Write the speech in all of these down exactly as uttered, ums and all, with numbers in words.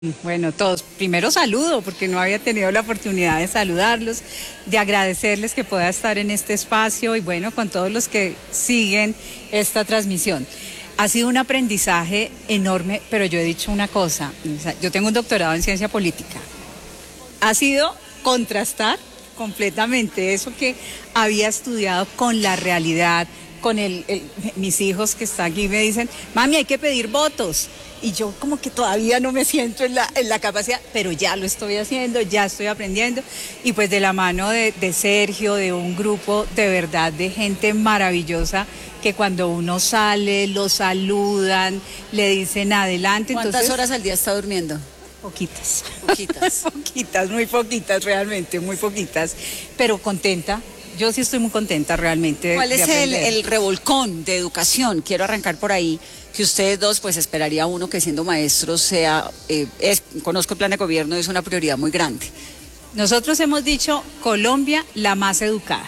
Bueno, todos, primero saludo porque no había tenido la oportunidad de saludarlos, de agradecerles que pueda estar en este espacio y bueno, con todos los que siguen esta transmisión. Ha sido un aprendizaje enorme, pero yo he dicho una cosa, o sea, yo tengo un doctorado en ciencia política. Ha sido contrastar completamente eso que había estudiado con la realidad, con el, el, mis hijos que están aquí me dicen, mami, hay que pedir votos. Y yo como que todavía no me siento en la, en la capacidad, pero ya lo estoy haciendo, ya estoy aprendiendo. Y pues de la mano de, de Sergio, de un grupo de verdad de gente maravillosa, que cuando uno sale, lo saludan, le dicen adelante. ¿Cuántas Entonces, horas al día está durmiendo? Poquitas. Poquitas. Poquitas, muy poquitas realmente, muy poquitas. Pero contenta. Yo sí estoy muy contenta realmente. ¿Cuál de es el, aprender. el revolcón de educación? Quiero arrancar por ahí, que ustedes dos, pues esperaría uno que siendo maestros sea, eh, es, conozco el plan de gobierno, es una prioridad muy grande. Nosotros hemos dicho Colombia la más educada.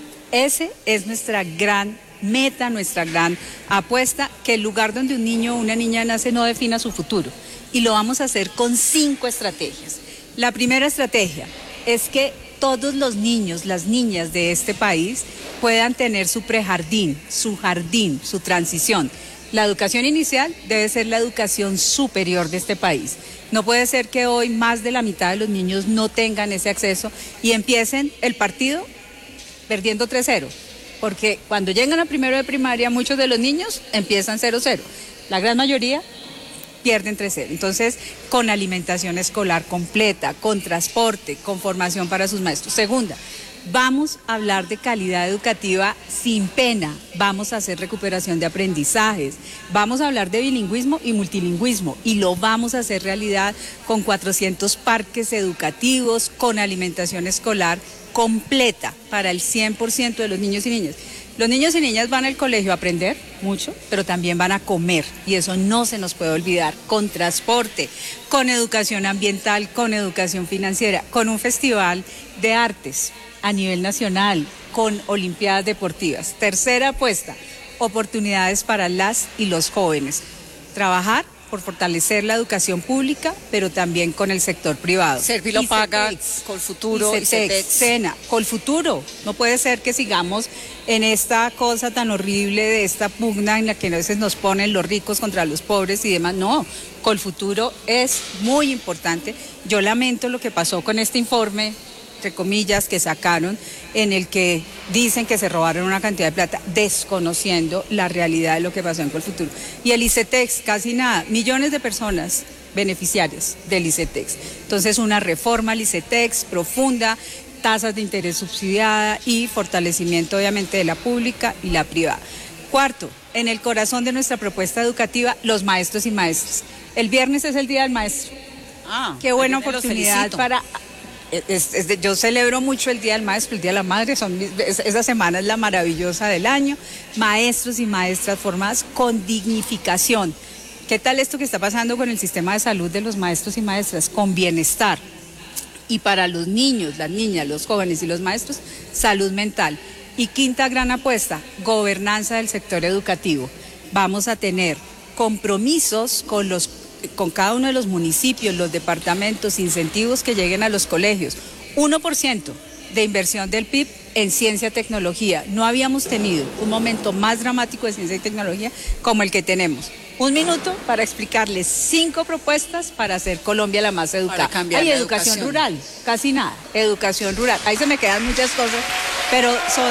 Ese es nuestra gran meta, nuestra gran apuesta, que el lugar donde un niño o una niña nace no defina su futuro. Y lo vamos a hacer con cinco estrategias. La primera estrategia es que todos los niños, las niñas de este país puedan tener su prejardín, su jardín, su transición. La educación inicial debe ser la educación superior de este país. No puede ser que hoy más de la mitad de los niños no tengan ese acceso y empiecen el partido perdiendo tres cero, porque cuando llegan a primero de primaria muchos de los niños empiezan cero cero. La gran mayoría pierden tres cero. Entonces, con alimentación escolar completa, con transporte, con formación para sus maestros. Segunda, vamos a hablar de calidad educativa sin pena, vamos a hacer recuperación de aprendizajes, vamos a hablar de bilingüismo y multilingüismo y lo vamos a hacer realidad con cuatrocientos parques educativos, con alimentación escolar completa para el cien por ciento de los niños y niñas. Los niños y niñas van al colegio a aprender mucho, pero también van a comer y eso no se nos puede olvidar, con transporte, con educación ambiental, con educación financiera, con un festival de artes a nivel nacional, con olimpiadas deportivas. Tercera apuesta, oportunidades para las y los jóvenes. Trabajar por fortalecer la educación pública, pero también con el sector privado. Servi lo paga, Colfuturo, ICETEX, SENA, Colfuturo. No puede ser que sigamos en esta cosa tan horrible de esta pugna en la que a veces nos ponen los ricos contra los pobres y demás. No, Colfuturo es muy importante. Yo lamento lo que pasó con este informe, entre comillas, que sacaron, en el que dicen que se robaron una cantidad de plata, desconociendo la realidad de lo que pasó en Colfuturo. Y el ICETEX, casi nada, millones de personas beneficiarias del ICETEX. Entonces, una reforma al ICETEX profunda, tasas de interés subsidiada y fortalecimiento, obviamente, de la pública y la privada. Cuarto, en el corazón de nuestra propuesta educativa, los maestros y maestras. El viernes es el Día del Maestro. Ah, qué buena oportunidad para... Es, es de, yo celebro mucho el Día del Maestro, el Día de la Madre, son, es, esa semana es la maravillosa del año. Maestros y maestras formadas con dignificación. ¿Qué tal esto que está pasando con el sistema de salud de los maestros y maestras? Con bienestar. Y para los niños, las niñas, los jóvenes y los maestros, salud mental. Y quinta gran apuesta, gobernanza del sector educativo. Vamos a tener compromisos con los con cada uno de los municipios, los departamentos, incentivos que lleguen a los colegios. uno por ciento de inversión del P I B en ciencia y tecnología. No habíamos tenido un momento más dramático de ciencia y tecnología como el que tenemos. Un minuto para explicarles cinco propuestas para hacer Colombia la más educada. Hay educación, educación rural, casi nada. Educación rural. Ahí se me quedan muchas cosas, pero son...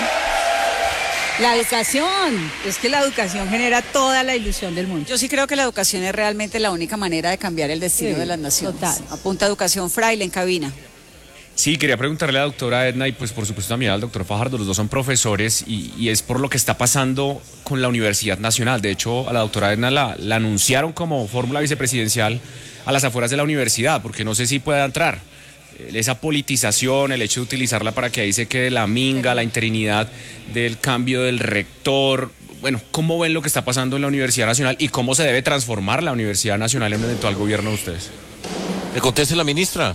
La educación, es que la educación genera toda la ilusión del mundo. Yo sí creo que la educación es realmente la única manera de cambiar el destino sí, de las naciones. Total. Apunta Educación, Fraile, en cabina. Sí, quería preguntarle a la doctora Edna y pues por supuesto también al doctor Fajardo, los dos son profesores y, y es por lo que está pasando con la Universidad Nacional. De hecho, a la doctora Edna la, la anunciaron como fórmula vicepresidencial a las afueras de la universidad, porque no sé si pueda entrar. Esa politización, el hecho de utilizarla para que ahí se quede la minga, la interinidad del cambio del rector. Bueno, ¿cómo ven lo que está pasando en la Universidad Nacional y cómo se debe transformar la Universidad Nacional en el eventual gobierno de ustedes? Que conteste la ministra.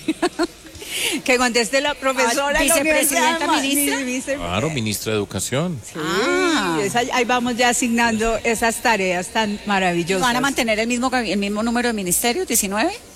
Que conteste la profesora. Ah, ¿vicepresidenta ministra? ministra? Claro, ministra de Educación. Sí, ah. esa, ahí vamos ya asignando esas tareas tan maravillosas. ¿Van a mantener el mismo, el mismo número de ministerios, diecinueve?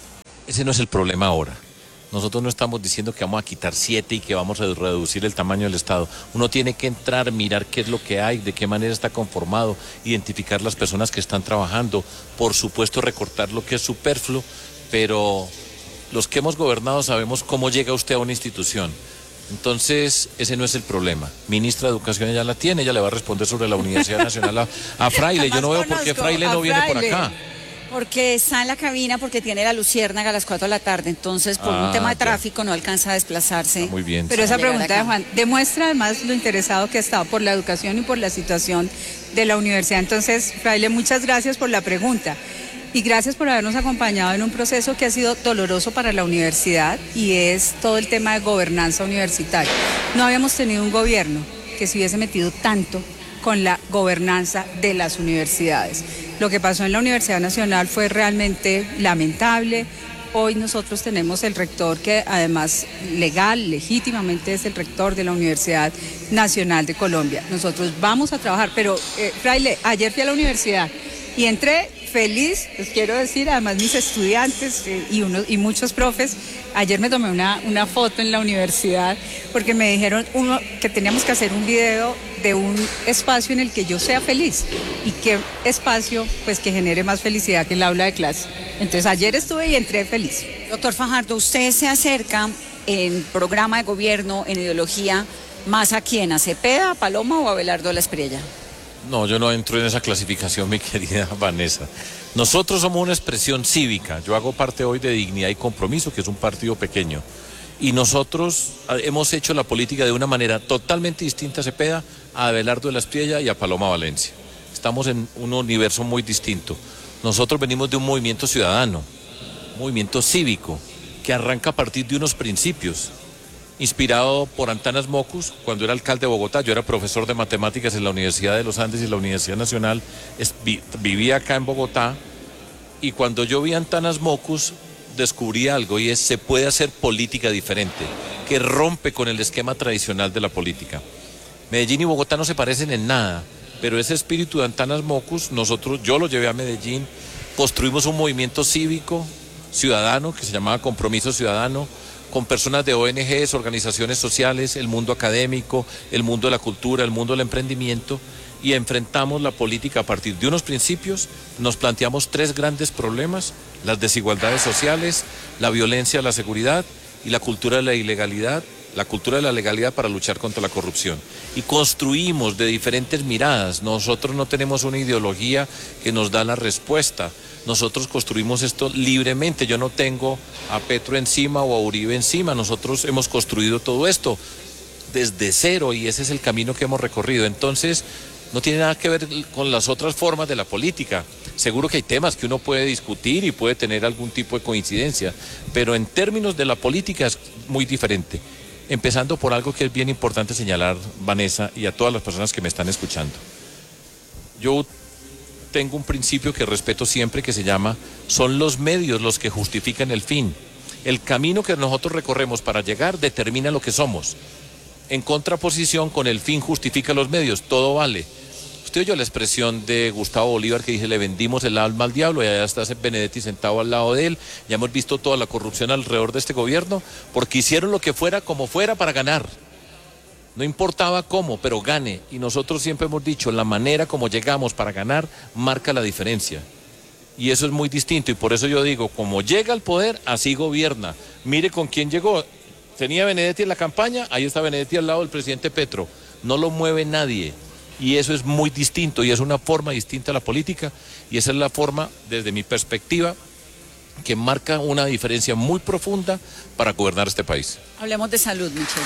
Ese no es el problema ahora. Nosotros no estamos diciendo que vamos a quitar siete y que vamos a reducir el tamaño del Estado. Uno tiene que entrar, mirar qué es lo que hay, de qué manera está conformado, identificar las personas que están trabajando, por supuesto recortar lo que es superfluo, pero los que hemos gobernado sabemos cómo llega usted a una institución. Entonces, ese no es el problema. Ministra de Educación ya la tiene, ella le va a responder sobre la Universidad Nacional a, a Fraile. Yo no veo por qué Fraile no viene por acá. Porque está en la cabina, porque tiene la luciérnaga a las cuatro de la tarde, entonces por Ah, un tema de ya. tráfico no alcanza a desplazarse. Ah, muy bien. Pero esa Llegar pregunta de acá. Juan demuestra además lo interesado que ha estado por la educación y por la situación de la universidad. Entonces, Fraile, muchas gracias por la pregunta y gracias por habernos acompañado en un proceso que ha sido doloroso para la universidad y es todo el tema de gobernanza universitaria. No habíamos tenido un gobierno que se hubiese metido tanto con la gobernanza de las universidades. Lo que pasó en la Universidad Nacional fue realmente lamentable. Hoy nosotros tenemos el rector que además legal, legítimamente es el rector de la Universidad Nacional de Colombia. Nosotros vamos a trabajar, pero eh, Fraile, ayer fui a la universidad y entré feliz, les quiero decir, además mis estudiantes eh, y, uno, y muchos profes, ayer me tomé una, una foto en la universidad porque me dijeron uno, que teníamos que hacer un video de un espacio en el que yo sea feliz y qué espacio pues que genere más felicidad que el aula de clase. Entonces ayer estuve y entré feliz. Doctor Fajardo, usted se acerca en programa de gobierno, en ideología, más a quién, a Cepeda, a Paloma o a Abelardo de la Espriella. No, yo no entro en esa clasificación, mi querida Vanessa. Nosotros somos una expresión cívica. Yo hago parte hoy de Dignidad y Compromiso, que es un partido pequeño. Y nosotros hemos hecho la política de una manera totalmente distinta a Cepeda, a Abelardo de la Espriella y a Paloma Valencia. Estamos en un universo muy distinto. Nosotros venimos de un movimiento ciudadano, un movimiento cívico, que arranca a partir de unos principios. Inspirado por Antanas Mockus, cuando era alcalde de Bogotá, yo era profesor de matemáticas en la Universidad de los Andes y la Universidad Nacional, es, vi, vivía acá en Bogotá, y cuando yo vi a Antanas Mockus, descubrí algo, y es, se puede hacer política diferente, que rompe con el esquema tradicional de la política. Medellín y Bogotá no se parecen en nada, pero ese espíritu de Antanas Mockus, nosotros, yo lo llevé a Medellín, construimos un movimiento cívico, ciudadano, que se llamaba Compromiso Ciudadano, con personas de O N Ges, organizaciones sociales, el mundo académico, el mundo de la cultura, el mundo del emprendimiento, y enfrentamos la política a partir de unos principios. Nos planteamos tres grandes problemas: las desigualdades sociales, la violencia, la seguridad y la cultura de la ilegalidad, la cultura de la legalidad para luchar contra la corrupción. Y construimos de diferentes miradas. Nosotros no tenemos una ideología que nos da la respuesta. Nosotros construimos esto libremente. Yo no tengo a Petro encima o a Uribe encima. Nosotros hemos construido todo esto desde cero y ese es el camino que hemos recorrido. Entonces, no tiene nada que ver con las otras formas de la política. Seguro que hay temas que uno puede discutir y puede tener algún tipo de coincidencia, pero en términos de la política es muy diferente. Empezando por algo que es bien importante señalar, Vanessa, y a todas las personas que me están escuchando. Yo tengo un principio que respeto siempre, que se llama: son los medios los que justifican el fin. El camino que nosotros recorremos para llegar determina lo que somos. En contraposición con el fin justifica los medios, todo vale. Usted oyó la expresión de Gustavo Bolívar que dice: le vendimos el alma al diablo, y allá está Benedetti sentado al lado de él. Ya hemos visto toda la corrupción alrededor de este gobierno, porque hicieron lo que fuera como fuera para ganar. No importaba cómo, pero gane. Y nosotros siempre hemos dicho, la manera como llegamos para ganar marca la diferencia. Y eso es muy distinto, y por eso yo digo, como llega al poder, así gobierna. Mire con quién llegó. Tenía Benedetti en la campaña, ahí está Benedetti al lado del presidente Petro. No lo mueve nadie. Y eso es muy distinto, y es una forma distinta a la política, y esa es la forma, desde mi perspectiva, que marca una diferencia muy profunda para gobernar este país. Hablemos de salud, Michelle.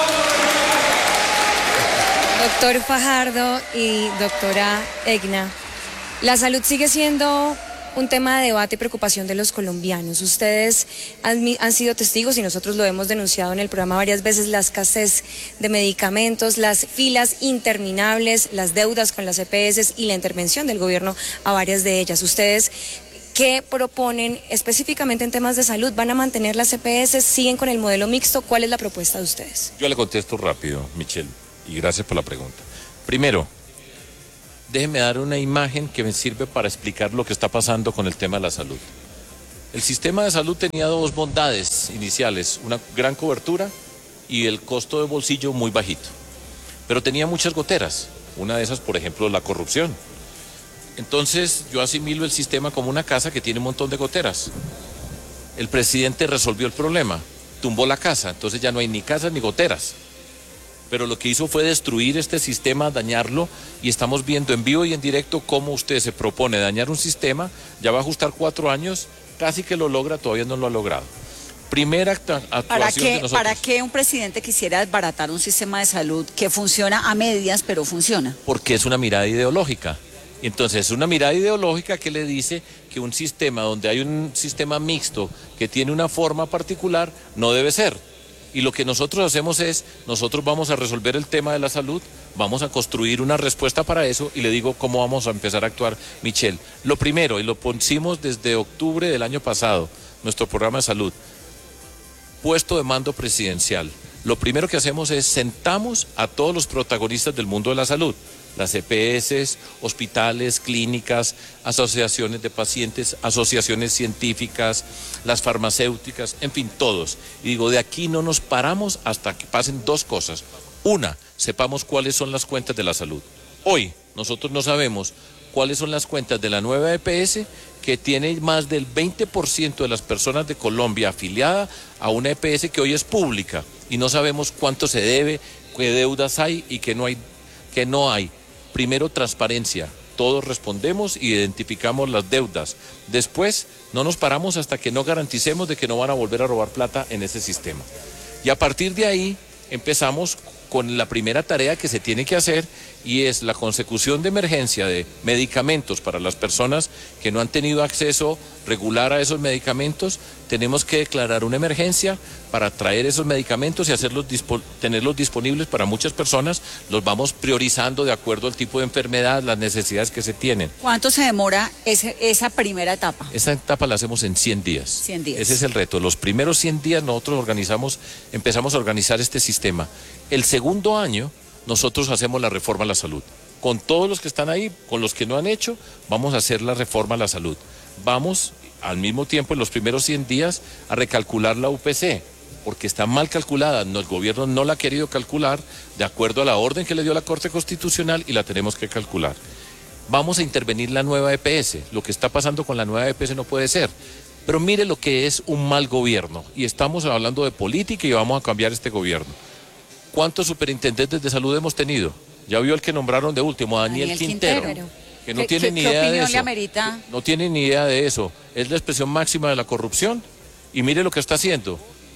Doctor Fajardo y doctora Egna, la salud sigue siendo un tema de debate y preocupación de los colombianos. Ustedes han, han sido testigos, y nosotros lo hemos denunciado en el programa varias veces, la escasez de medicamentos, las filas interminables, las deudas con las E P S y la intervención del gobierno a varias de ellas. Ustedes, ¿qué proponen específicamente en temas de salud? ¿Van a mantener las E P S? ¿Siguen con el modelo mixto? ¿Cuál es la propuesta de ustedes? Yo le contesto rápido, Michelle, y gracias por la pregunta. Primero, déjeme dar una imagen que me sirve para explicar lo que está pasando con el tema de la salud. El sistema de salud tenía dos bondades iniciales, una gran cobertura y el costo de bolsillo muy bajito. Pero tenía muchas goteras, una de esas, por ejemplo, la corrupción. Entonces yo asimilo el sistema como una casa que tiene un montón de goteras. El presidente resolvió el problema, tumbó la casa, entonces ya no hay ni casas ni goteras. Pero lo que hizo fue destruir este sistema, dañarlo, y estamos viendo en vivo y en directo cómo usted se propone dañar un sistema, ya va a ajustar cuatro años, casi que lo logra, todavía no lo ha logrado. Primera actuación ¿Para qué, de nosotros. ¿Para qué un presidente quisiera desbaratar un sistema de salud que funciona a medias, pero funciona? Porque es una mirada ideológica. Entonces, es una mirada ideológica que le dice que un sistema donde hay un sistema mixto que tiene una forma particular no debe ser. Y lo que nosotros hacemos es, nosotros vamos a resolver el tema de la salud, vamos a construir una respuesta para eso, y le digo cómo vamos a empezar a actuar, Michelle. Lo primero, y lo pusimos desde octubre del año pasado, nuestro programa de salud, puesto de mando presidencial. Lo primero que hacemos es sentamos a todos los protagonistas del mundo de la salud, las E P S, hospitales, clínicas, asociaciones de pacientes, asociaciones científicas, las farmacéuticas, en fin, todos. Y digo, de aquí no nos paramos hasta que pasen dos cosas. Una, sepamos cuáles son las cuentas de la salud. Hoy nosotros no sabemos cuáles son las cuentas de la nueva E P S, que tiene más del veinte por ciento de las personas de Colombia afiliada a una E P S que hoy es pública, y no sabemos cuánto se debe, qué deudas hay y qué no hay, qué no hay. Primero, transparencia. Todos respondemos y identificamos las deudas. Después, no nos paramos hasta que no garanticemos de que no van a volver a robar plata en ese sistema. Y a partir de ahí empezamos con la primera tarea que se tiene que hacer, y es la consecución de emergencia de medicamentos para las personas que no han tenido acceso regular a esos medicamentos. Tenemos que declarar una emergencia para traer esos medicamentos y hacerlos dispo- tenerlos disponibles para muchas personas. Los vamos priorizando de acuerdo al tipo de enfermedad, las necesidades que se tienen. ¿Cuánto se demora ese, esa primera etapa? Esa etapa la hacemos en cien días. cien días. Ese es el reto. Los primeros cien días nosotros organizamos, empezamos a organizar este sistema. El segundo año nosotros hacemos la reforma a la salud. Con todos los que están ahí, con los que no han hecho, vamos a hacer la reforma a la salud. Vamos al mismo tiempo en los primeros cien días a recalcular la U P C, porque está mal calculada. No, el gobierno no la ha querido calcular de acuerdo a la orden que le dio la Corte Constitucional, y la tenemos que calcular. Vamos a intervenir la nueva E P S. Lo que está pasando con la nueva E P S no puede ser. Pero mire lo que es un mal gobierno, y estamos hablando de política y vamos a cambiar este gobierno. ¿Cuántos superintendentes de salud hemos tenido? Ya vio el que nombraron de último, a Daniel, Daniel Quintero, Quintero, que no ¿Qué, tiene qué, ni qué idea de opinión eso. le amerita? No tiene ni idea de eso. Es la expresión máxima de la corrupción. Y mire lo que está haciendo.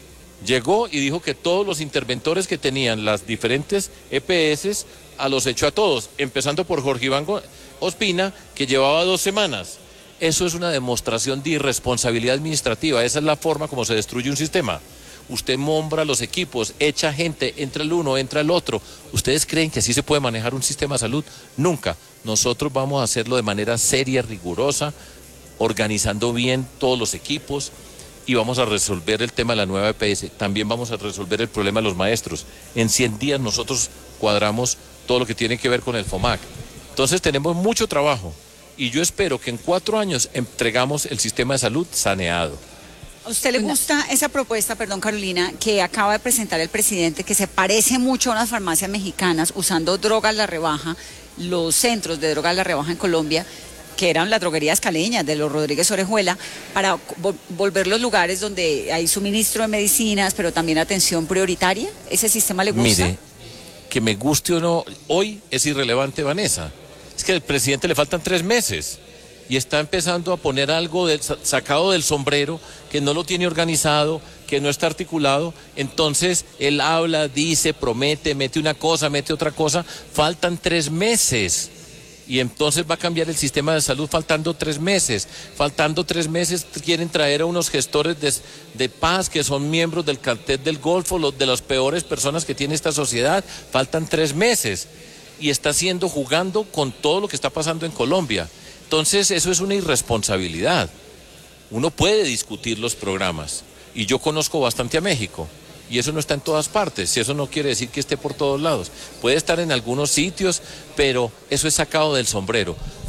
Llegó y dijo que todos los interventores que tenían las diferentes E P S a los echó a todos, empezando por Jorge Iván Ospina, que llevaba dos semanas. Eso es una demostración de irresponsabilidad administrativa. Esa es la forma como se destruye un sistema. Usted nombra los equipos, echa gente, entra el uno, entra el otro. ¿Ustedes creen que así se puede manejar un sistema de salud? Nunca. Nosotros vamos a hacerlo de manera seria, rigurosa, organizando bien todos los equipos, y vamos a resolver el tema de la nueva E P S. También vamos a resolver el problema de los maestros. En cien días nosotros cuadramos todo lo que tiene que ver con el FOMAC. Entonces tenemos mucho trabajo, y yo espero que en cuatro años entregamos el sistema de salud saneado. ¿A usted le gusta esa propuesta, perdón Carolina, que acaba de presentar el presidente, que se parece mucho a unas farmacias mexicanas usando drogas a la rebaja, los centros de drogas a la rebaja en Colombia, que eran las droguerías caleñas de los Rodríguez Orejuela, para vol- volver los lugares donde hay suministro de medicinas, pero también atención prioritaria? ¿Ese sistema le gusta? Mire, que me guste o no, hoy es irrelevante, Vanessa. Es que al presidente le faltan tres meses. Y está empezando a poner algo del, sacado del sombrero, que no lo tiene organizado, que no está articulado. Entonces él habla, dice, promete, mete una cosa, mete otra cosa. Faltan tres meses. Y entonces va a cambiar el sistema de salud faltando tres meses. Faltando tres meses quieren traer a unos gestores de, de paz que son miembros del cartel del Golfo, los, de las peores personas que tiene esta sociedad. Faltan tres meses. Y está haciendo, jugando con todo lo que está pasando en Colombia. Entonces eso es una irresponsabilidad. Uno puede discutir los programas, y yo conozco bastante a México, y eso no está en todas partes, y eso no quiere decir que esté por todos lados. Puede estar en algunos sitios, pero eso es sacado del sombrero.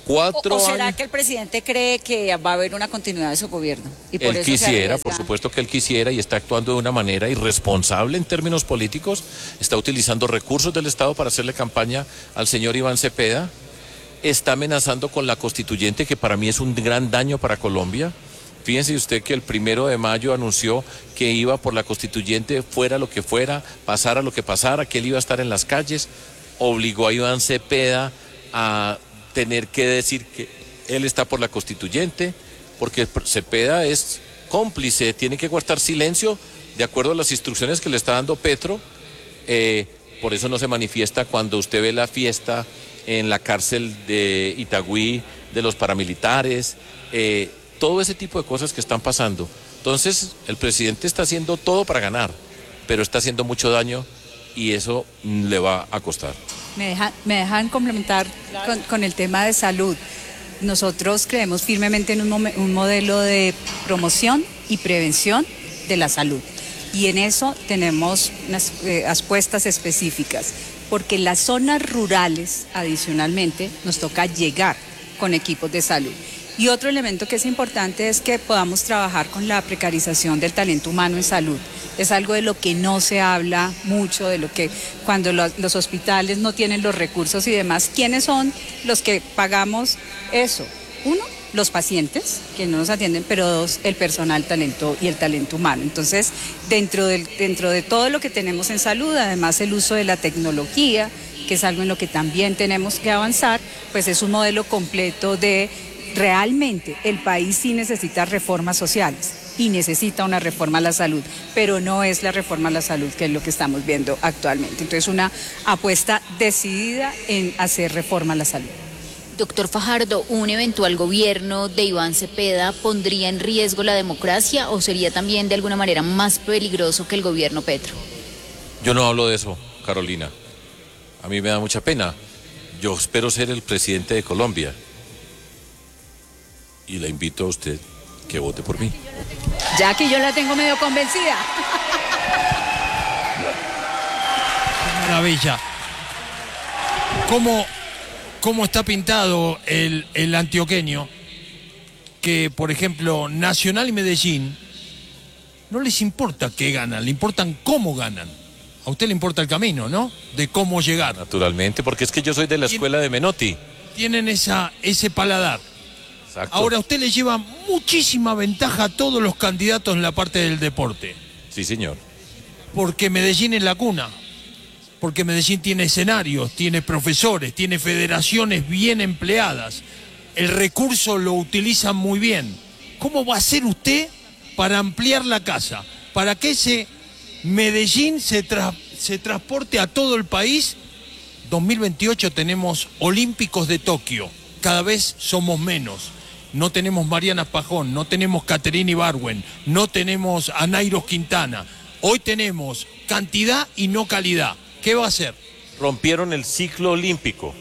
Cuatro ¿O, o será años. que el presidente cree que va a haber una continuidad de su gobierno? Y por Él eso se quisiera, arriesga? por supuesto que él quisiera y está actuando de una manera irresponsable en términos políticos. Está utilizando recursos del Estado para hacerle campaña al señor Iván Cepeda. Está amenazando con la constituyente, que para mí es un gran daño para Colombia. Fíjense usted que el primero de mayo anunció que iba por la constituyente, fuera lo que fuera, pasara lo que pasara, que él iba a estar en las calles. Obligó a Iván Cepeda a tener que decir que él está por la constituyente, porque Cepeda es cómplice, tiene que guardar silencio de acuerdo a las instrucciones que le está dando Petro. Eh, por eso no se manifiesta cuando usted ve la fiesta en la cárcel de Itagüí de los paramilitares, eh, todo ese tipo de cosas que están pasando. Entonces, el presidente está haciendo todo para ganar, pero está haciendo mucho daño y eso le va a costar. Me, deja, me dejan complementar con, con el tema de salud. Nosotros creemos firmemente en un, mo- un modelo de promoción y prevención de la salud. Y en eso tenemos unas eh, apuestas específicas, porque en las zonas rurales, adicionalmente, nos toca llegar con equipos de salud. Y otro elemento que es importante es que podamos trabajar con la precarización del talento humano en salud. Es algo de lo que no se habla mucho, de lo que cuando los, los hospitales no tienen los recursos y demás, ¿quiénes son los que pagamos eso? Uno, los pacientes, que no nos atienden, pero dos, el personal, talento y el talento humano. Entonces, dentro, del, dentro de todo lo que tenemos en salud, además el uso de la tecnología, que es algo en lo que también tenemos que avanzar, pues es un modelo completo de realmente el país sí necesita reformas sociales y necesita una reforma a la salud, pero no es la reforma a la salud que es lo que estamos viendo actualmente. Entonces, una apuesta decidida en hacer reforma a la salud. Doctor Fajardo, ¿un eventual gobierno de Iván Cepeda pondría en riesgo la democracia o sería también de alguna manera más peligroso que el gobierno Petro? Yo no hablo de eso, Carolina. A mí me da mucha pena. Yo espero ser el presidente de Colombia. Y le invito a usted que vote por mí. Ya que yo la tengo medio convencida. Maravilla. ¿Cómo, cómo está pintado el, el antioqueño? Que, por ejemplo, Nacional y Medellín no les importa qué ganan, le importan cómo ganan. A usted le importa el camino, ¿no? De cómo llegar. Naturalmente, porque es que yo soy de la escuela de Menotti. Tienen esa, ese paladar. Exacto. Ahora, usted le lleva muchísima ventaja a todos los candidatos en la parte del deporte. Sí, señor. Porque Medellín es la cuna. Porque Medellín tiene escenarios, tiene profesores, tiene federaciones bien empleadas. El recurso lo utilizan muy bien. ¿Cómo va a hacer usted para ampliar la casa? Para que ese Medellín se, tra- se transporte a todo el país. dos mil veintiocho tenemos Olímpicos de Tokio. Cada vez somos menos. No tenemos Mariana Pajón, no tenemos Caterina Ibargüen, no tenemos a Nairo Quintana. Hoy tenemos cantidad y no calidad. ¿Qué va a hacer? Rompieron el ciclo olímpico.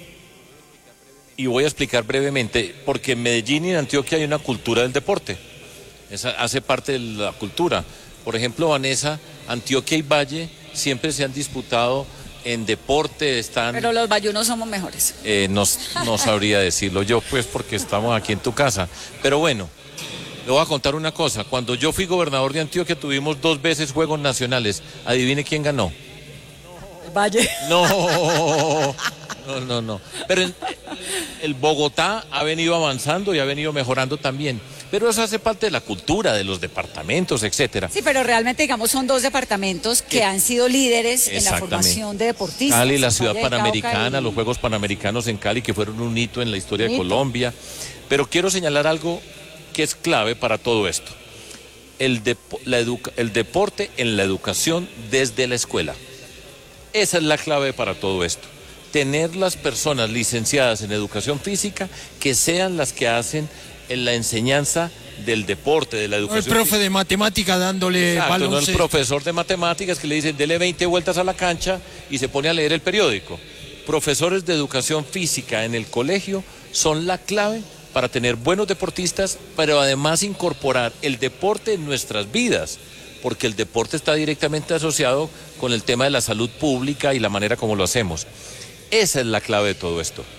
Y voy a explicar brevemente, porque en Medellín y en Antioquia hay una cultura del deporte. Esa hace parte de la cultura. Por ejemplo, Vanessa, Antioquia y Valle siempre se han disputado en deporte, están... Pero los bayunos somos mejores. Eh, no, no sabría decirlo yo, pues, porque estamos aquí en tu casa. Pero bueno, le voy a contar una cosa. Cuando yo fui gobernador de Antioquia tuvimos dos veces Juegos Nacionales. Adivine quién ganó. El Valle. No, no, no, no. Pero en- el Bogotá ha venido avanzando y ha venido mejorando también. Pero eso hace parte de la cultura, de los departamentos, etcétera. Sí, pero realmente, digamos, son dos departamentos que Eh, han sido líderes en la Exactamente. formación de deportistas. Cali, la ciudad Valle de panamericana, Cauca y- los Juegos Panamericanos en Cali, que fueron un hito en la historia de Hito. Colombia. Pero quiero señalar algo que es clave para todo esto. El, depo- la educa- el deporte en la educación desde la escuela. Esa es la clave para todo esto. Tener las personas licenciadas en educación física que sean las que hacen en la enseñanza del deporte, de la No el educación profe física. de matemática dándole Exacto, no el baloncesto. profesor de matemáticas que le dicen dele veinte vueltas a la cancha y se pone a leer el periódico. Profesores de educación física en el colegio son la clave para tener buenos deportistas, pero además incorporar el deporte en nuestras vidas, porque el deporte está directamente asociado con el tema de la salud pública y la manera como lo hacemos. Esa es la clave de todo esto.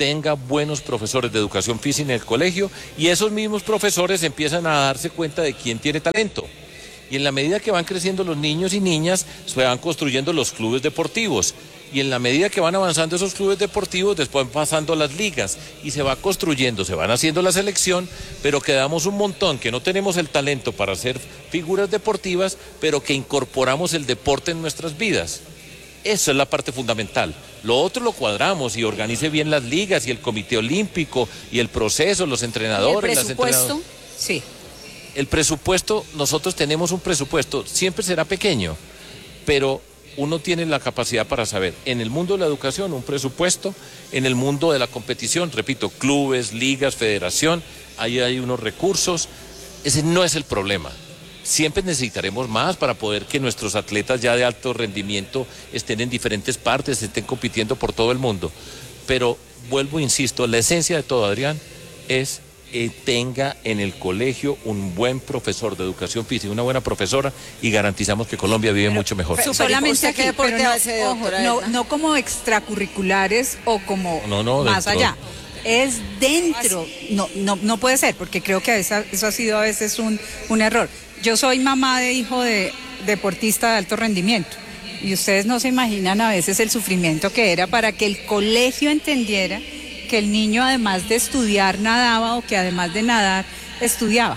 tenga buenos profesores de educación física en el colegio, y esos mismos profesores empiezan a darse cuenta de quién tiene talento. Y en la medida que van creciendo los niños y niñas, se van construyendo los clubes deportivos. Y en la medida que van avanzando esos clubes deportivos, después van pasando las ligas y se va construyendo, se van haciendo la selección, pero quedamos un montón que no tenemos el talento para hacer figuras deportivas, pero que incorporamos el deporte en nuestras vidas. Esa es la parte fundamental. Lo otro lo cuadramos y organice bien las ligas y el Comité Olímpico y el proceso, los entrenadores. ¿Y el presupuesto? Las Sí. El presupuesto, nosotros tenemos un presupuesto, siempre será pequeño, pero uno tiene la capacidad para saber, en el mundo de la educación, un presupuesto, en el mundo de la competición, repito, clubes, ligas, federación, ahí hay unos recursos, ese no es el problema. Siempre necesitaremos más para poder que nuestros atletas ya de alto rendimiento estén en diferentes partes, estén compitiendo por todo el mundo. Pero vuelvo, insisto, la esencia de todo, Adrián, es que tenga en el colegio un buen profesor de educación física, una buena profesora, y garantizamos que Colombia vive Pero, mucho mejor. Pero, Súper solamente importante. aquí, ¿Qué deporte pero no, hace, ojo, doctora no, Edna? no como extracurriculares o como No, no, más dentro. allá. Es dentro. No, no, no puede ser, porque creo que esa- eso ha sido a veces un, un error. Yo soy mamá de hijo de deportista de alto rendimiento. Y ustedes no se imaginan a veces el sufrimiento que era para que el colegio entendiera que el niño, además de estudiar, nadaba, o que además de nadar, estudiaba.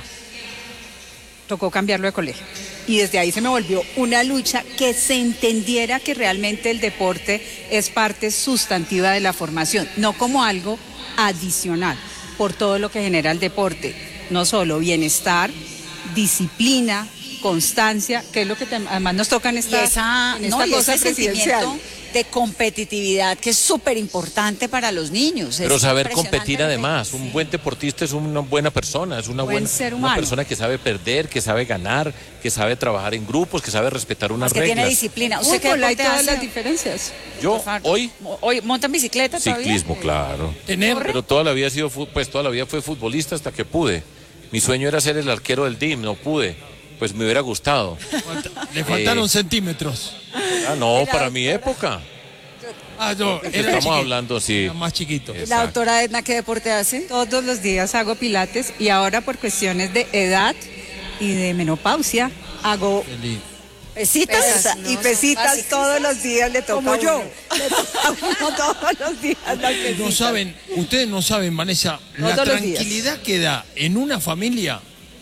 Tocó cambiarlo de colegio. Y desde ahí se me volvió una lucha que se entendiera que realmente el deporte es parte sustantiva de la formación, no como algo adicional, por todo lo que genera el deporte. No solo bienestar, disciplina, constancia, que es lo que te- además nos toca en Y esta, esa, en esta no, y cosa ese presidencial. sentimiento de competitividad que es súper importante para los niños. Pero Es saber impresionante competir lo que- además, un buen deportista es una buena persona, es una Buen buena ser una humano. persona que sabe perder, que sabe ganar, que sabe trabajar en grupos, que sabe respetar unas que tiene reglas. disciplina. ¿Usted qué Fútbol, hay deporte todas hace? las diferencias. Yo Por favor. hoy Hoy monta en bicicleta todavía. ciclismo, claro. Tener, Pero toda la vida he sido, fu- pues toda la vida fue futbolista hasta que pude. Mi sueño era ser el arquero del D I M, no pude. Pues me hubiera gustado. le faltaron Eh, centímetros. Ah, no, para mi época. Ah, no, era Estamos chiquito, hablando, sí. era más chiquito. Es- La doctora Edna, ¿qué deporte hace? Todos los días hago pilates y ahora por cuestiones de edad y de menopausia hago Feliz. Pesitas. pesas y pesitas todos los días le toca Como a yo. uno. Le toca a uno todos los días las No pesitas. saben, ustedes no saben, Vanessa, la Todos los días. tranquilidad que da en una familia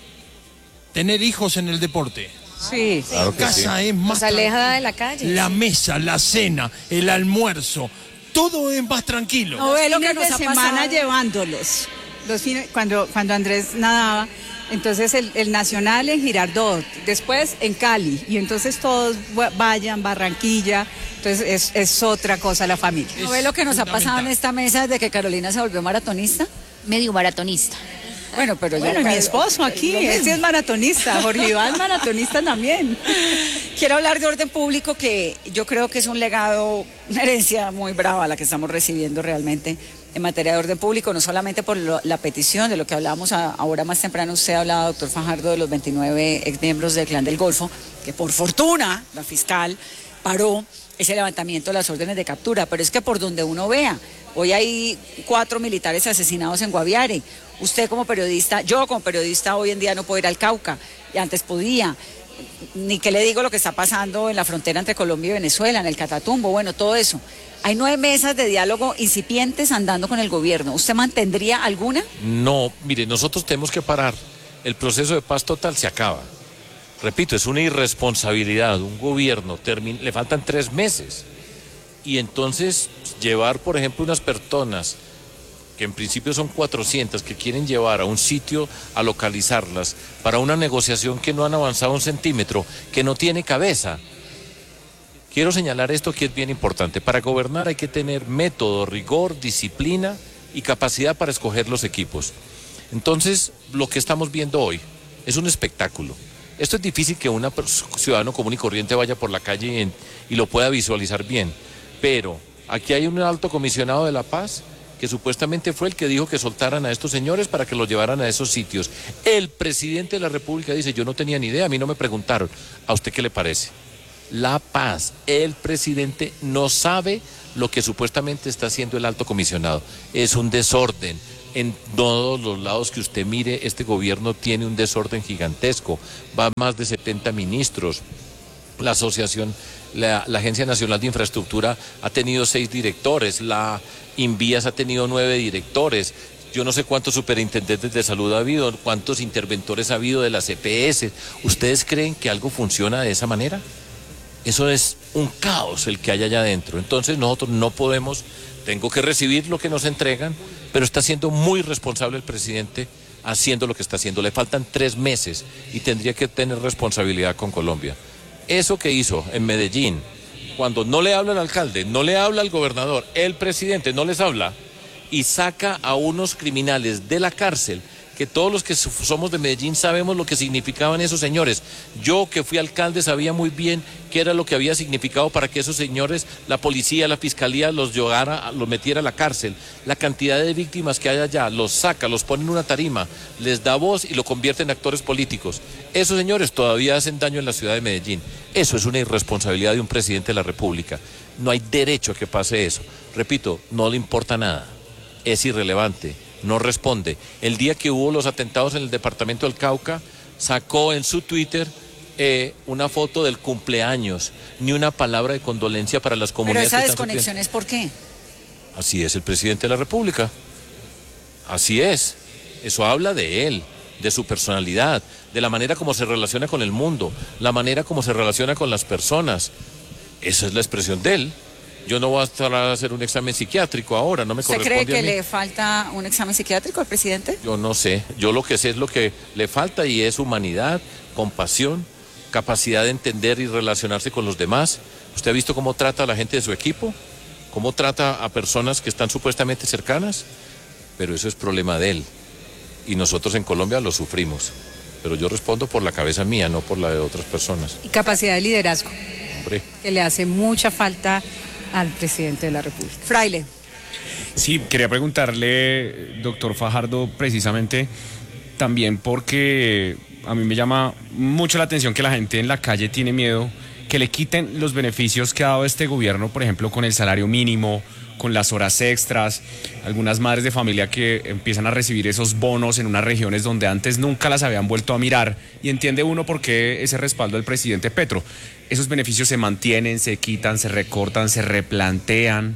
tener hijos en el deporte. Sí. Claro En que sí. casa es más Nos aleja tranquilo. de la calle. La mesa, la cena, el almuerzo, todo es más tranquilo. No ve lo que Fines nos de ha semana pasado. llevándolos. Los fines, cuando, cuando Andrés nadaba, entonces el, el Nacional en Girardot, después en Cali, y entonces todos va- vayan, Barranquilla, entonces es, es otra cosa la familia. ¿No ve lo que nos ha pasado en fundamental. esta mesa desde que Carolina se volvió maratonista? Medio maratonista. Bueno, pero Bueno, yo y mi esposo aquí, ese es maratonista, Jorge Iván maratonista también. Quiero hablar de orden público, que yo creo que es un legado, una herencia muy brava la que estamos recibiendo realmente en materia de orden público, no solamente por lo- la petición de lo que hablábamos a- ahora más temprano, usted hablaba, doctor Fajardo, de los veintinueve exmiembros del Clan del Golfo, que por fortuna la fiscal paró ese levantamiento de las órdenes de captura, pero es que por donde uno vea, hoy hay cuatro militares asesinados en Guaviare. Usted como periodista, yo como periodista hoy en día no puedo ir al Cauca, y antes podía. Ni que le digo lo que está pasando en la frontera entre Colombia y Venezuela, en el Catatumbo, bueno, todo eso. Hay nueve mesas de diálogo incipientes andando con el gobierno. ¿Usted mantendría alguna? No, mire, nosotros tenemos que parar. El proceso de paz total se acaba. Repito, es una irresponsabilidad. Un gobierno, termi- le faltan tres meses. Y entonces llevar, por ejemplo, unas personas, que en principio son cuatrocientas, que quieren llevar a un sitio a localizarlas para una negociación que no han avanzado un centímetro, que no tiene cabeza. Quiero señalar esto que es bien importante. Para gobernar hay que tener método, rigor, disciplina y capacidad para escoger los equipos. Entonces, lo que estamos viendo hoy es un espectáculo. Esto es difícil que un ciudadano común y corriente vaya por la calle y, en- y lo pueda visualizar bien. Pero aquí hay un alto comisionado de la paz que supuestamente fue el que dijo que soltaran a estos señores para que los llevaran a esos sitios. El presidente de la República dice, yo no tenía ni idea, a mí no me preguntaron. ¿A usted qué le parece? La paz. El presidente no sabe lo que supuestamente está haciendo el alto comisionado. Es un desorden. En todos los lados que usted mire, este gobierno tiene un desorden gigantesco. Va más de setenta ministros. La asociación, la, la Agencia Nacional de Infraestructura ha tenido seis directores. La Invías ha tenido nueve directores. Yo no sé cuántos superintendentes de salud ha habido, cuántos interventores ha habido de las E P S. ¿Ustedes creen que algo funciona de esa manera? Eso es un caos el que hay allá adentro. Entonces nosotros no podemos, tengo que recibir lo que nos entregan, pero está siendo muy responsable el presidente haciendo lo que está haciendo. Le faltan tres meses y tendría que tener responsabilidad con Colombia. Eso que hizo en Medellín, cuando no le habla al alcalde, no le habla al gobernador, el presidente no les habla y saca a unos criminales de la cárcel, que todos los que somos de Medellín sabemos lo que significaban esos señores. Yo, que fui alcalde, sabía muy bien qué era lo que había significado para que esos señores, la policía, la fiscalía, los llevara, los metiera a la cárcel. La cantidad de víctimas que hay allá, los saca, los pone en una tarima, les da voz y lo convierte en actores políticos. Esos señores todavía hacen daño en la ciudad de Medellín. Eso es una irresponsabilidad de un presidente de la República. No hay derecho a que pase eso. Repito, no le importa nada. Es irrelevante. No responde. El día que hubo los atentados en el departamento del Cauca, sacó en su Twitter eh, una foto del cumpleaños, ni una palabra de condolencia para las comunidades. Pero esa desconexión es ¿por qué? Así es el presidente de la República. Así es. Eso habla de él, de su personalidad, de la manera como se relaciona con el mundo, la manera como se relaciona con las personas. Esa es la expresión de él. Yo no voy a estar a hacer un examen psiquiátrico ahora, no me corresponde a mí. ¿Usted cree que le falta un examen psiquiátrico al presidente? Yo no sé, yo lo que sé es lo que le falta y es humanidad, compasión, capacidad de entender y relacionarse con los demás. ¿Usted ha visto cómo trata a la gente de su equipo? ¿Cómo trata a personas que están supuestamente cercanas? Pero eso es problema de él y nosotros en Colombia lo sufrimos. Pero yo respondo por la cabeza mía, no por la de otras personas. Y capacidad de liderazgo, Hombre. que le hace mucha falta al presidente de la República. Fraile. Sí, quería preguntarle, doctor Fajardo, precisamente también porque a mí me llama mucho la atención que la gente en la calle tiene miedo que le quiten los beneficios que ha dado este gobierno, por ejemplo, con el salario mínimo, con las horas extras, algunas madres de familia que empiezan a recibir esos bonos en unas regiones donde antes nunca las habían vuelto a mirar, y entiende uno por qué ese respaldo del presidente Petro. Esos beneficios se mantienen, se quitan, se recortan, se replantean.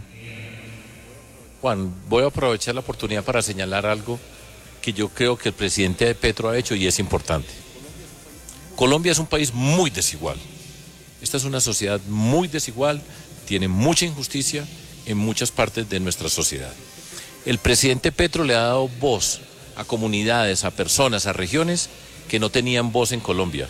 Juan, voy a aprovechar la oportunidad para señalar algo que yo creo que el presidente Petro ha hecho y es importante. Colombia es un país muy desigual. Esta es una sociedad muy desigual, tiene mucha injusticia en muchas partes de nuestra sociedad. El presidente Petro le ha dado voz a comunidades, a personas, a regiones que no tenían voz en Colombia.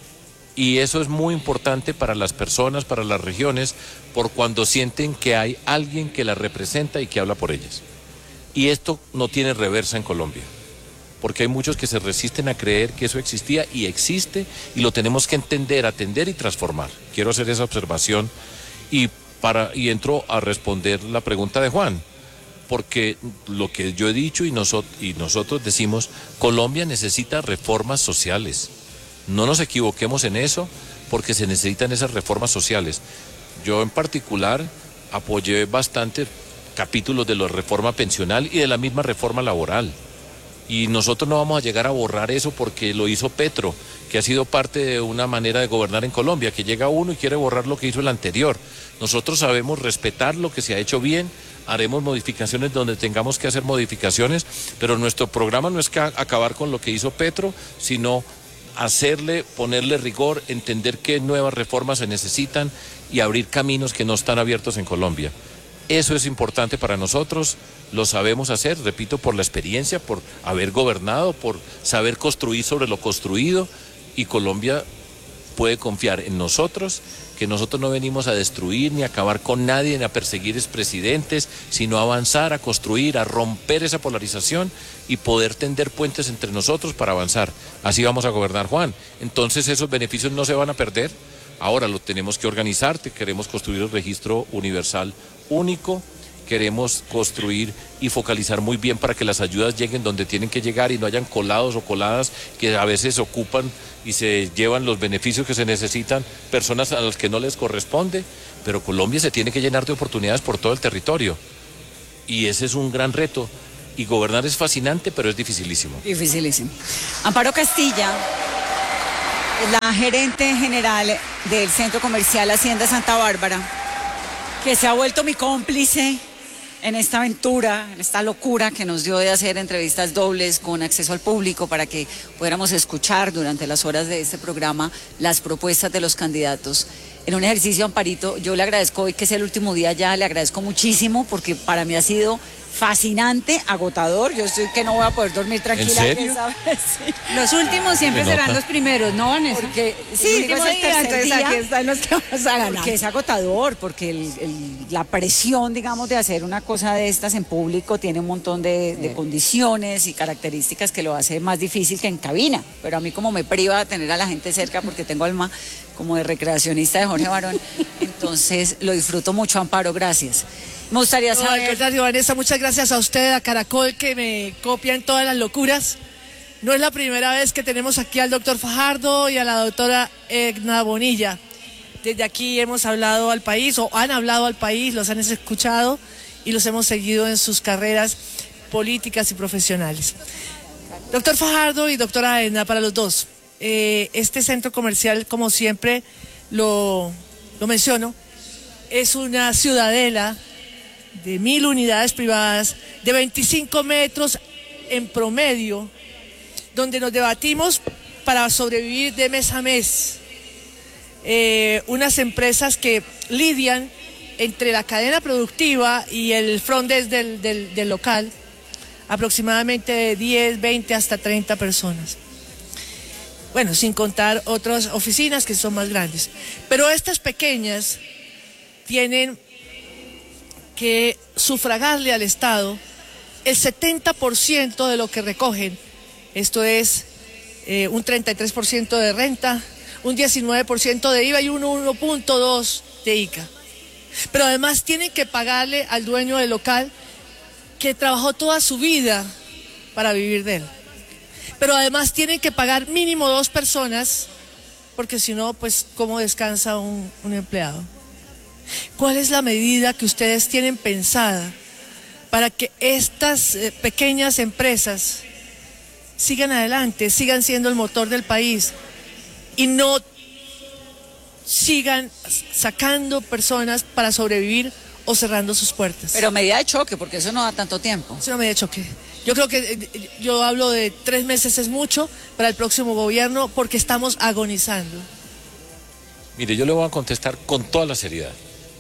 Y eso es muy importante para las personas, para las regiones, por cuando sienten que hay alguien que las representa y que habla por ellas. Y esto no tiene reversa en Colombia, porque hay muchos que se resisten a creer que eso existía y existe, y lo tenemos que entender, atender y transformar. Quiero hacer esa observación y, para, y entro a responder la pregunta de Juan, porque lo que yo he dicho y, nosot, y nosotros decimos, Colombia necesita reformas sociales. No nos equivoquemos en eso, porque se necesitan esas reformas sociales. Yo en particular apoyé bastante capítulos de la reforma pensional y de la misma reforma laboral. Y nosotros no vamos a llegar a borrar eso porque lo hizo Petro, que ha sido parte de una manera de gobernar en Colombia, que llega uno y quiere borrar lo que hizo el anterior. Nosotros sabemos respetar lo que se ha hecho bien, haremos modificaciones donde tengamos que hacer modificaciones, pero nuestro programa no es que acabar con lo que hizo Petro, sino hacerle, ponerle rigor, entender qué nuevas reformas se necesitan y abrir caminos que no están abiertos en Colombia. Eso es importante para nosotros, lo sabemos hacer, repito, por la experiencia, por haber gobernado, por saber construir sobre lo construido, y Colombia puede confiar en nosotros, que nosotros no venimos a destruir ni a acabar con nadie, ni a perseguir expresidentes, sino a avanzar, a construir, a romper esa polarización y poder tender puentes entre nosotros para avanzar. Así vamos a gobernar, Juan. Entonces esos beneficios no se van a perder. Ahora lo tenemos que organizar, queremos construir el registro universal único, queremos construir y focalizar muy bien para que las ayudas lleguen donde tienen que llegar y no hayan colados o coladas que a veces ocupan y se llevan los beneficios que se necesitan personas a las que no les corresponde, pero Colombia se tiene que llenar de oportunidades por todo el territorio y ese es un gran reto y gobernar es fascinante, pero es dificilísimo. Dificilísimo. Amparo Castilla, la gerente general del Centro Comercial Hacienda Santa Bárbara, que se ha vuelto mi cómplice en esta aventura, en esta locura que nos dio de hacer entrevistas dobles con acceso al público para que pudiéramos escuchar durante las horas de este programa las propuestas de los candidatos. En un ejercicio, Amparito, yo le agradezco hoy que es el último día ya, le agradezco muchísimo porque para mí ha sido fascinante, agotador. Yo estoy que no voy a poder dormir tranquila. ¿En serio? Sí. Los últimos siempre ¿Se serán nota? los primeros, ¿no, Vanessa? Porque sí, el último es el día, tercer entonces día, aquí están los que vamos a ganar. porque es agotador, porque el, el, la presión, digamos, de hacer una cosa de estas en público tiene un montón de, de condiciones y características que lo hace más difícil que en cabina. Pero a mí como me priva de tener a la gente cerca porque tengo alma como de recreacionista de Jorge Barón, entonces lo disfruto mucho, Amparo, gracias. Me gustaría No, al saber... contrario, Vanessa, muchas gracias a usted, a Caracol, que me copian todas las locuras. No es la primera vez que tenemos aquí al doctor Fajardo y a la doctora Egna Bonilla. Desde aquí hemos hablado al país, o han hablado al país, los han escuchado y los hemos seguido en sus carreras políticas y profesionales. Doctor Fajardo y doctora Egna, para los dos, eh, este centro comercial, como siempre lo, lo menciono, es una ciudadela de mil unidades privadas, de veinticinco metros en promedio, donde nos debatimos para sobrevivir de mes a mes. Eh, unas empresas que lidian entre la cadena productiva y el front desk del, del, del local, aproximadamente de diez, veinte hasta treinta personas. Bueno, sin contar otras oficinas que son más grandes. Pero estas pequeñas tienen que sufragarle al Estado el setenta por ciento de lo que recogen. Esto es eh, un treinta y tres por ciento de renta, un diecinueve por ciento de I V A y un uno punto dos por ciento de I C A. Pero además tienen que pagarle al dueño del local que trabajó toda su vida para vivir de él. Pero además tienen que pagar mínimo dos personas, porque si no, pues, ¿cómo descansa un, un empleado? ¿Cuál es la medida que ustedes tienen pensada para que estas eh, pequeñas empresas sigan adelante, sigan siendo el motor del país y no sigan sacando personas para sobrevivir o cerrando sus puertas? Pero medida de choque, porque eso no da tanto tiempo. Es una medida de choque. Yo creo que eh, yo hablo de tres meses es mucho para el próximo gobierno porque estamos agonizando. Mire, yo le voy a contestar con toda la seriedad.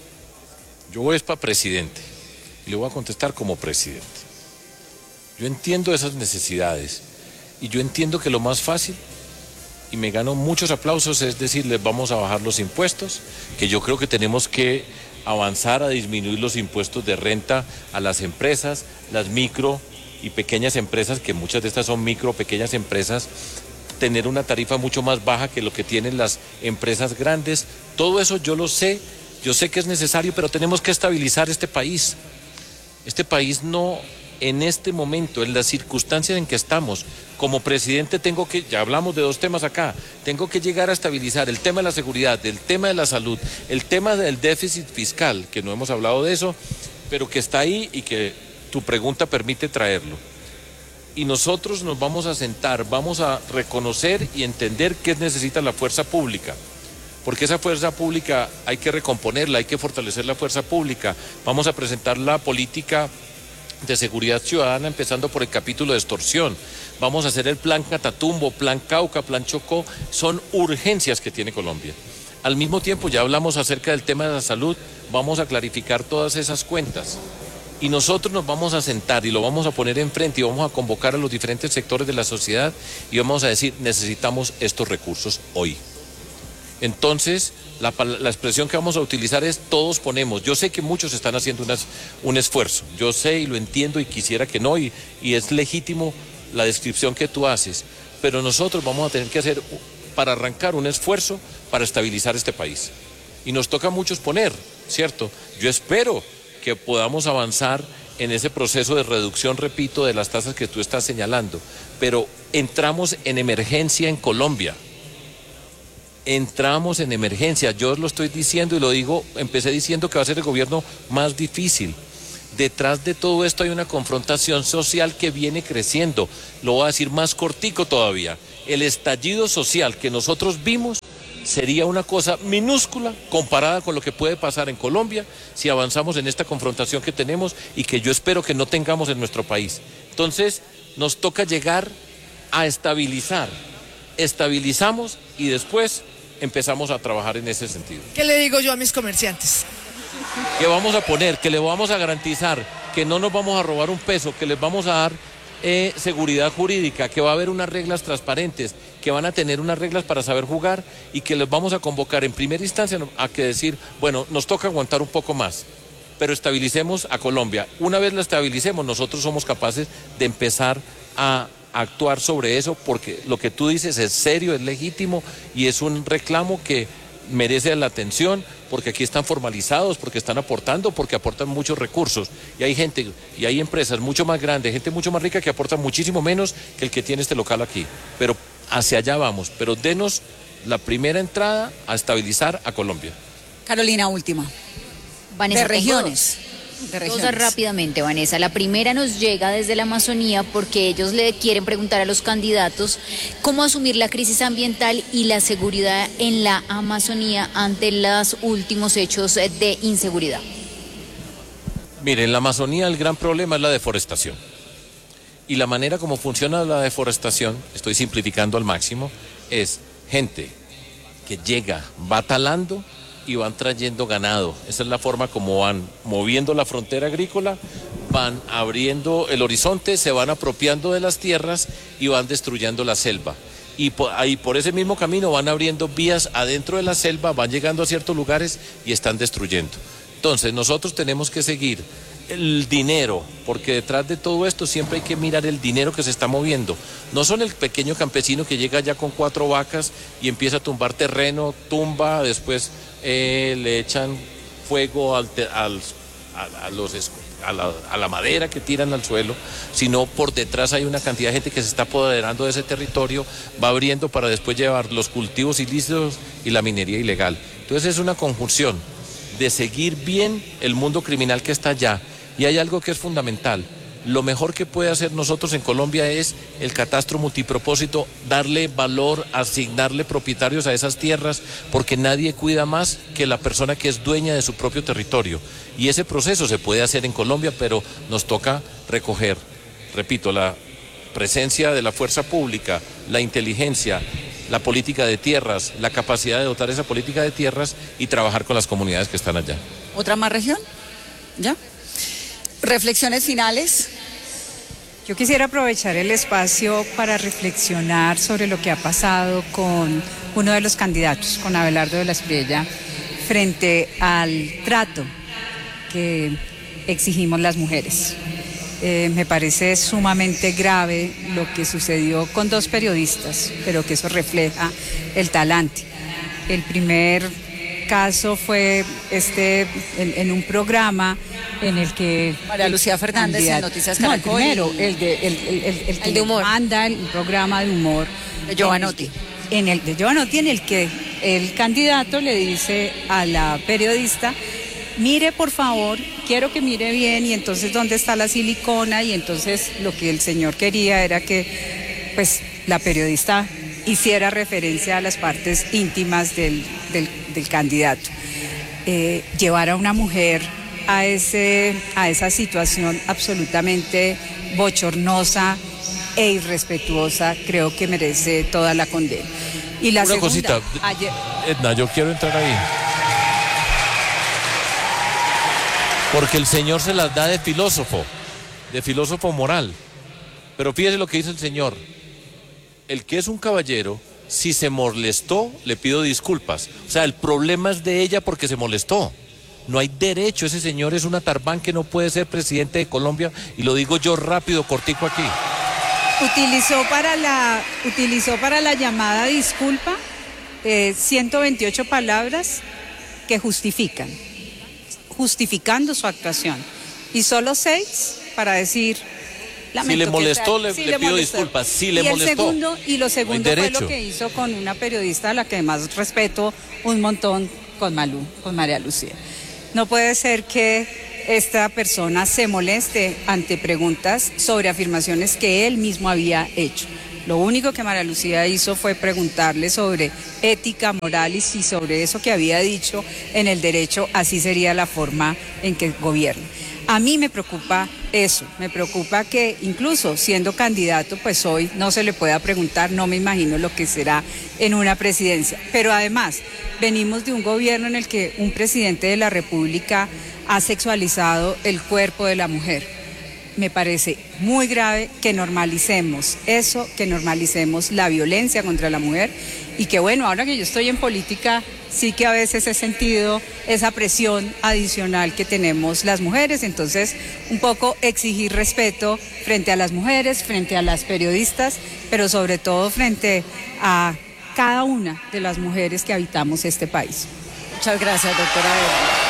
Yo voy para presidente y le voy a contestar como presidente. Yo entiendo esas necesidades y yo entiendo que lo más fácil, y me gano muchos aplausos, es decirles vamos a bajar los impuestos, que yo creo que tenemos que avanzar a disminuir los impuestos de renta a las empresas, las micro y pequeñas empresas, que muchas de estas son micro, pequeñas empresas, tener una tarifa mucho más baja que lo que tienen las empresas grandes. Todo eso yo lo sé. Yo sé que es necesario, pero tenemos que estabilizar este país. Este país no, en este momento, en las circunstancias en que estamos, como presidente tengo que, ya hablamos de dos temas acá, tengo que llegar a estabilizar el tema de la seguridad, el tema de la salud, el tema del déficit fiscal, que no hemos hablado de eso, pero que está ahí y que tu pregunta permite traerlo. Y nosotros nos vamos a sentar, vamos a reconocer y entender qué necesita la fuerza pública. Porque esa fuerza pública hay que recomponerla, hay que fortalecer la fuerza pública. Vamos a presentar la política de seguridad ciudadana, empezando por el capítulo de extorsión. Vamos a hacer el plan Catatumbo, plan Cauca, plan Chocó. Son urgencias que tiene Colombia. Al mismo tiempo, ya hablamos acerca del tema de la salud, vamos a clarificar todas esas cuentas. Y nosotros nos vamos a sentar y lo vamos a poner enfrente y vamos a convocar a los diferentes sectores de la sociedad y vamos a decir, necesitamos estos recursos hoy. Entonces, la, la expresión que vamos a utilizar es todos ponemos. Yo sé que muchos están haciendo unas, un esfuerzo, yo sé y lo entiendo y quisiera que no, y, y es legítimo la descripción que tú haces, pero nosotros vamos a tener que hacer, para arrancar, un esfuerzo para estabilizar este país. Y nos toca a muchos poner, ¿cierto? Yo espero que que podamos avanzar en ese proceso de reducción, repito, de las tasas que tú estás señalando. Pero entramos en emergencia en Colombia. Entramos en emergencia. Yo lo estoy diciendo y lo digo, empecé diciendo que va a ser el gobierno más difícil. Detrás de todo esto hay una confrontación social que viene creciendo. Lo voy a decir más cortico todavía. El estallido social que nosotros vimos sería una cosa minúscula comparada con lo que puede pasar en Colombia si avanzamos en esta confrontación que tenemos y que yo espero que no tengamos en nuestro país. Entonces, nos toca llegar a estabilizar. Estabilizamos y después empezamos a trabajar en ese sentido. ¿Qué le digo yo a mis comerciantes? Que vamos a poner, que le vamos a garantizar que no nos vamos a robar un peso, que les vamos a dar eh, seguridad jurídica, que va a haber unas reglas transparentes, que van a tener unas reglas para saber jugar y que les vamos a convocar en primera instancia a que decir, bueno, nos toca aguantar un poco más, pero estabilicemos a Colombia. Una vez la estabilicemos, nosotros somos capaces de empezar a actuar sobre eso, porque lo que tú dices es serio, es legítimo y es un reclamo que merece la atención, porque aquí están formalizados, porque están aportando, porque aportan muchos recursos. Y hay gente, y hay empresas mucho más grandes, gente mucho más rica que aporta muchísimo menos que el que tiene este local aquí. Pero hacia allá vamos. Pero denos la primera entrada a estabilizar a Colombia. Carolina, última. Vanessa, de regiones. Dos, de regiones. Dos rápidamente, Vanessa. La primera nos llega desde la Amazonía porque ellos le quieren preguntar a los candidatos cómo asumir la crisis ambiental y la seguridad en la Amazonía ante los últimos hechos de inseguridad. Mire, en la Amazonía el gran problema es la deforestación. Y la manera como funciona la deforestación, estoy simplificando al máximo, es gente que llega, va talando y van trayendo ganado. Esa es la forma como van moviendo la frontera agrícola, van abriendo el horizonte, se van apropiando de las tierras y van destruyendo la selva. Y por, ahí, por ese mismo camino van abriendo vías adentro de la selva, van llegando a ciertos lugares y están destruyendo. Entonces nosotros tenemos que seguir el dinero, porque detrás de todo esto siempre hay que mirar el dinero que se está moviendo. No son el pequeño campesino que llega ya con cuatro vacas y empieza a tumbar terreno, tumba, después eh, le echan fuego al, al, a, a, los, a, la, a la madera que tiran al suelo, sino por detrás hay una cantidad de gente que se está apoderando de ese territorio, va abriendo para después llevar los cultivos ilícitos y la minería ilegal. Entonces es una conjunción de seguir bien el mundo criminal que está allá. Y hay algo que es fundamental. Lo mejor que puede hacer nosotros en Colombia es el catastro multipropósito, darle valor, asignarle propietarios a esas tierras, porque nadie cuida más que la persona que es dueña de su propio territorio. Y ese proceso se puede hacer en Colombia, pero nos toca recoger, repito, la presencia de la fuerza pública, la inteligencia, la política de tierras, la capacidad de dotar esa política de tierras y trabajar con las comunidades que están allá. ¿Otra más región? ¿Ya? ¿Reflexiones finales? Yo quisiera aprovechar el espacio para reflexionar sobre lo que ha pasado con uno de los candidatos, con Abelardo de la Espriella, frente al trato que exigimos las mujeres. Eh, me parece sumamente grave lo que sucedió con dos periodistas, pero que eso refleja el talante. El primer caso fue este en, en un programa en el que María Lucía Fernández en Noticias Caracol. No, el primero, el de el, el, el, el, el de humor. Manda el programa de humor de Giovanotti. En el de Giovanotti, en el que el candidato le dice a la periodista: mire por favor, quiero que mire bien, y entonces dónde está la silicona, y entonces lo que el señor quería era que pues la periodista hiciera referencia a las partes íntimas del, del, del candidato. Eh, llevar a una mujer a, ese, a esa situación absolutamente bochornosa e irrespetuosa, creo que merece toda la condena. Y la Una segunda, cosita, ayer... Edna, yo quiero entrar ahí. Porque el señor se las da de filósofo, de filósofo moral. Pero fíjese lo que dice el señor. El que es un caballero, si se molestó, le pido disculpas. O sea, el problema es de ella porque se molestó. No hay derecho, ese señor es una tarbán que no puede ser presidente de Colombia, y lo digo yo rápido, cortico aquí. Utilizó para la, utilizó para la llamada disculpa eh, ciento veintiocho palabras que justifican. justificando su actuación. Y solo seis para decir... Si le molestó, sea, le, sí le pido molestó. disculpas. Si le y el molestó. Segundo, y lo segundo no fue lo que hizo con una periodista a la que además respeto un montón, con Malú, con María Lucía. No puede ser que esta persona se moleste ante preguntas sobre afirmaciones que él mismo había hecho. Lo único que María Lucía hizo fue preguntarle sobre ética, moral y si sobre eso que había dicho en el derecho, así sería la forma en que gobierna. A mí me preocupa eso, me preocupa que incluso siendo candidato, pues hoy no se le pueda preguntar, no me imagino lo que será en una presidencia. Pero además, venimos de un gobierno en el que un presidente de la República ha sexualizado el cuerpo de la mujer. Me parece muy grave que normalicemos eso, que normalicemos la violencia contra la mujer y que bueno, ahora que yo estoy en política, sí que a veces he sentido esa presión adicional que tenemos las mujeres, entonces un poco exigir respeto frente a las mujeres, frente a las periodistas, pero sobre todo frente a cada una de las mujeres que habitamos este país. Muchas gracias, doctora Edna.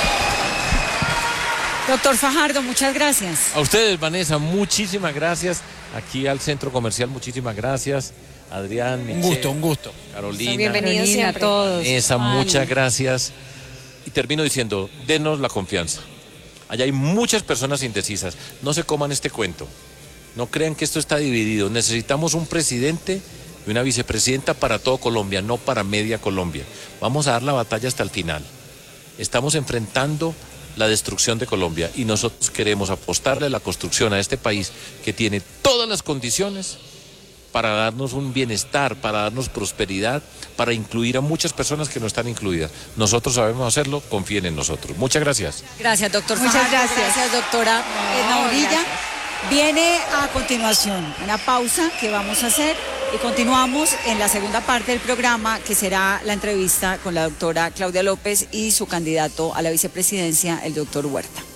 Doctor Fajardo, muchas gracias. A ustedes, Vanessa, muchísimas gracias. Aquí al Centro Comercial, muchísimas gracias. Adrián, Michelle, un gusto, un gusto. Carolina, Bienvenidos siempre. a todos. Vanessa, muchas gracias. Y termino diciendo, denos la confianza. Allá hay muchas personas indecisas. No se coman este cuento. No crean que esto está dividido. Necesitamos un presidente y una vicepresidenta para todo Colombia, no para media Colombia. Vamos a dar la batalla hasta el final. Estamos enfrentando la destrucción de Colombia y nosotros queremos apostarle a la construcción a este país que tiene todas las condiciones para darnos un bienestar, para darnos prosperidad, para incluir a muchas personas que no están incluidas. Nosotros sabemos hacerlo, confíen en nosotros. Muchas gracias. Gracias, doctor Muchas Fajardo. gracias. Gracias, doctora Edna No, Bonilla. gracias. Viene a continuación una pausa que vamos a hacer y continuamos en la segunda parte del programa, que será la entrevista con la doctora Claudia López y su candidato a la vicepresidencia, el doctor Huerta.